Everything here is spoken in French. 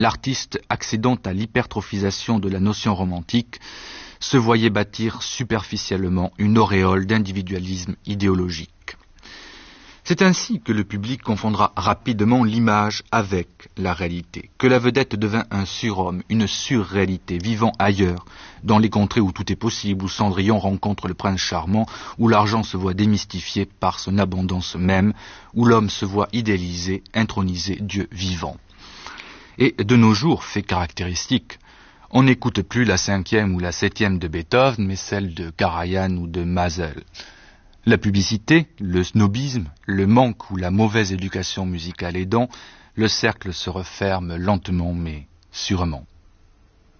l'artiste, accédant à l'hypertrophisation de la notion romantique, se voyait bâtir superficiellement une auréole d'individualisme idéologique. C'est ainsi que le public confondra rapidement l'image avec la réalité, que la vedette devint un surhomme, une surréalité, vivant ailleurs, dans les contrées où tout est possible, où Cendrillon rencontre le prince charmant, où l'argent se voit démystifié par son abondance même, où l'homme se voit idéalisé, intronisé Dieu vivant. Et de nos jours, fait caractéristique, on n'écoute plus la 5e ou la 7e de Beethoven, mais celle de Karajan ou de Mazel. La publicité, le snobisme, le manque ou la mauvaise éducation musicale aidant, le cercle se referme lentement mais sûrement.